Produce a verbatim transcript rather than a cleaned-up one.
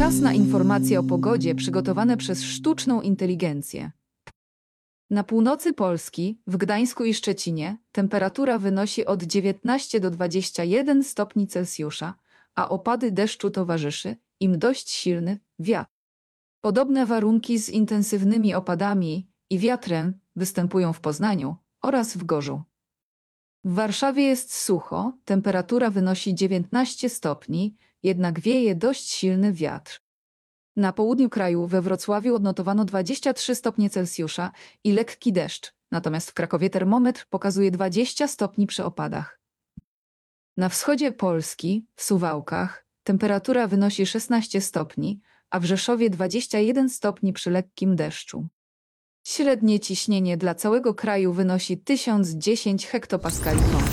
Czas na informacje o pogodzie przygotowane przez sztuczną inteligencję. Na północy Polski, w Gdańsku i Szczecinie, temperatura wynosi od dziewiętnastu do dwudziestu jeden stopni Celsjusza, a opady deszczu towarzyszy im dość silny wiatr. Podobne warunki z intensywnymi opadami i wiatrem występują w Poznaniu oraz w Gorzu. W Warszawie jest sucho, temperatura wynosi dziewiętnaście stopni, jednak wieje dość silny wiatr. Na południu kraju we Wrocławiu odnotowano dwadzieścia trzy stopnie Celsjusza i lekki deszcz, natomiast w Krakowie termometr pokazuje dwadzieścia stopni przy opadach. Na wschodzie Polski, w Suwałkach, temperatura wynosi szesnaście stopni, a w Rzeszowie dwadzieścia jeden stopni przy lekkim deszczu. Średnie ciśnienie dla całego kraju wynosi tysiąc dziesięć hektopaskali.